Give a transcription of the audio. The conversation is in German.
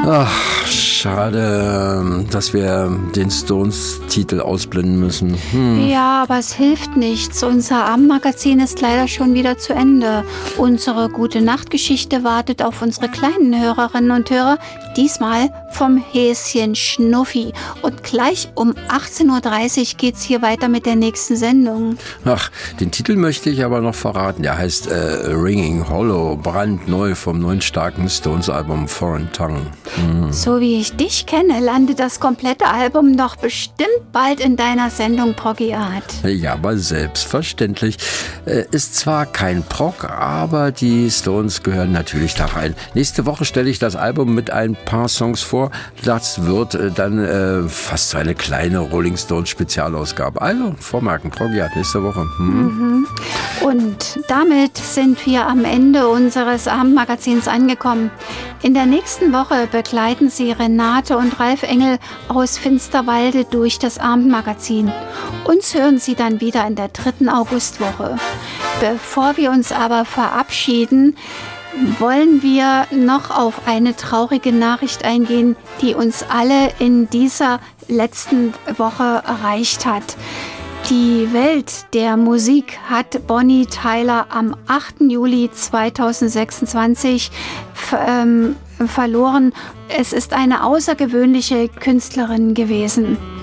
Ach, schade, dass wir den Stones-Titel ausblenden müssen. Ja, aber es hilft nichts. Unser Abendmagazin ist leider schon wieder zu Ende. Unsere Gute-Nacht-Geschichte wartet auf unsere kleinen Hörerinnen und Hörer, diesmal vom Häschen Schnuffi. Und gleich um 18.30 Uhr geht's hier weiter mit der nächsten Sendung. Ach, den Titel möchte ich aber noch verraten. Der heißt Ringing Hollow, brandneu vom neuen starken Stones-Album Foreign Tongue. So wie ich dich kenne, landet das komplette Album doch bestimmt bald in deiner Sendung Proggy-Art. Ja, aber selbstverständlich. Ist zwar kein Prog, aber die Stones gehören natürlich da rein. Nächste Woche stelle ich das Album mit ein paar Songs vor. Das wird dann fast so eine kleine Rolling Stones Spezialausgabe. Also, vormerken, Proggy-Art nächste Woche. Und damit sind wir am Ende unseres Abendmagazins angekommen. In der nächsten Woche begleiten Sie Renate und Ralf Engel aus Finsterwalde durch das Abendmagazin. Uns hören Sie dann wieder in der 3. Augustwoche. Bevor wir uns aber verabschieden, wollen wir noch auf eine traurige Nachricht eingehen, die uns alle in dieser letzten Woche erreicht hat. Die Welt der Musik hat Bonnie Tyler am 8. Juli 2026 verloren. Es ist eine außergewöhnliche Künstlerin gewesen.